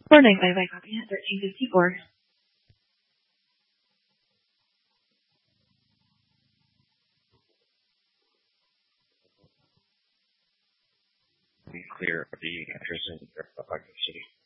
Morning, by copy 1354. Be clear of the address in City.